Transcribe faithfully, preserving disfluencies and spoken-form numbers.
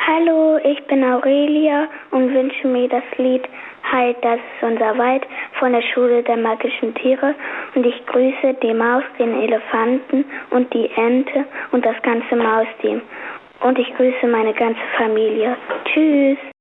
Hallo, ich bin Aurelia und wünsche mir das Lied Halt, das ist unser Wald von der Schule der magischen Tiere. Und ich grüße die Maus, den Elefanten und die Ente und das ganze Mausteam. Und ich grüße meine ganze Familie. Tschüss.